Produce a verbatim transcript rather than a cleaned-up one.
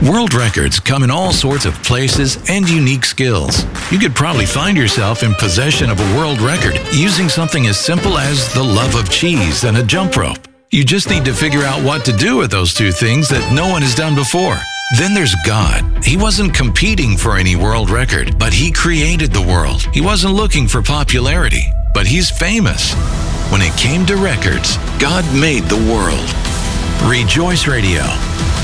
World records come in all sorts of places and unique skills. You could probably find yourself in possession of a world record using something as simple as the love of cheese and a jump rope. You just need to figure out what to do with those two things that no one has done before. Then there's God. He wasn't competing for any world record, but he created the world. He wasn't looking for popularity, but he's famous. When it came to records, God made the world. Rejoice Radio,